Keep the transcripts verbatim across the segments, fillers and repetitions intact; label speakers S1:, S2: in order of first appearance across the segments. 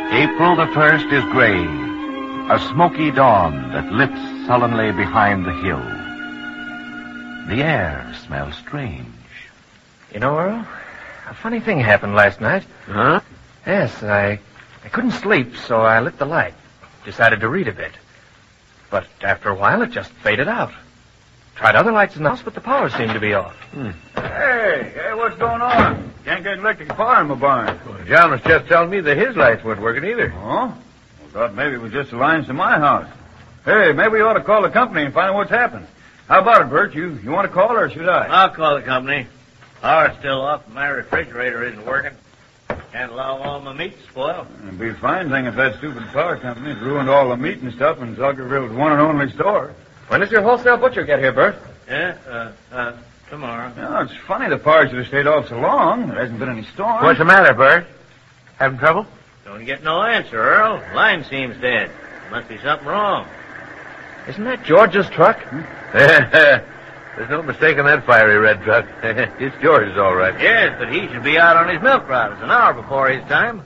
S1: April the first is gray, a smoky dawn that lifts sullenly behind the hill. The air smells strange.
S2: You know, Earl, a funny thing happened last night.
S3: Huh?
S2: Yes, I, I couldn't sleep, so I lit the light. Decided to read a bit. But after a while, it just faded out. Tried other lights in the house, but the power seemed to be off.
S3: Hmm.
S4: Hey, hey, what's going on? Can't get electric power in my barn.
S3: Well, John was just telling me that his lights weren't working either.
S4: Oh? Well, thought maybe it was just the lines to my house. Hey, maybe we ought to call the company and find out what's happened. How about it, Bert? You, you want to call or should I?
S5: I'll call the company. Power's still off, and my refrigerator isn't working. Can't allow all my meat to spoil.
S4: It'd be a fine thing if that stupid power company had ruined all the meat and stuff in Zuckerville's one and only store.
S2: When does your wholesale butcher get here, Bert?
S5: Yeah, uh, uh, tomorrow.
S4: No, it's funny the power should have stayed off so long. There hasn't been any storm.
S3: What's the matter, Bert? Having trouble?
S5: Don't get no answer, Earl. Line seems dead. Must be something wrong.
S2: Isn't that George's truck?
S3: There's no mistaking that fiery red truck. It's George's, all right.
S5: Yes, but he should be out on his milk routes an hour before his time.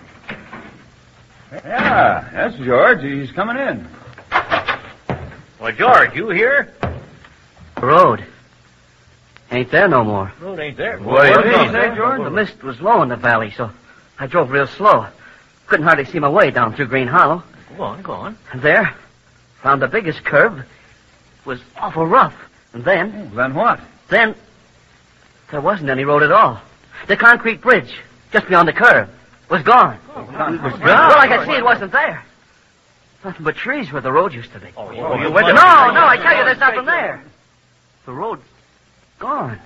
S4: Yeah, that's George. He's coming in.
S5: Well, George, you here?
S6: The road. Ain't there no more.
S5: Road ain't there.
S3: What do you
S4: What did
S3: mean?
S4: he say, George?
S6: The mist was low in the valley, so I drove real slow. Couldn't hardly see my way down through Green Hollow.
S5: Go on, go on.
S6: And there, found the biggest curve. It was awful rough. And then,
S4: Then what?
S6: then, there wasn't any road at all. The concrete bridge, just beyond the curve, was gone. Well, I could see it wasn't there. Nothing but trees where the road used to be.
S5: Oh, you,
S4: Oh,
S5: you
S4: you
S5: went
S6: No, no, I tell you, there's nothing there. The road's gone.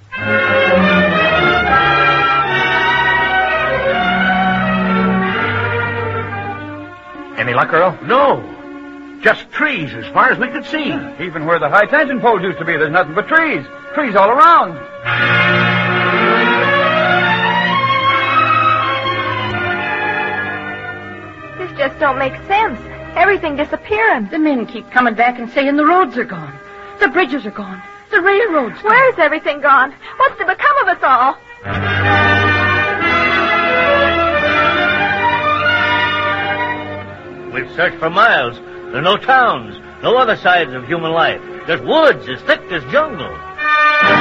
S2: Any luck, Earl?
S3: No. Just trees as far as we could see.
S4: Even where the high tension poles used to be, there's nothing but trees. Trees all around.
S7: This just don't make sense. Everything disappearing.
S8: The men keep coming back and saying the roads are gone. The bridges are gone. The railroads gone.
S7: Where's everything gone? What's to become of us all?
S5: We've searched for miles. There are no towns, no other signs of human life. There's woods as thick as jungle.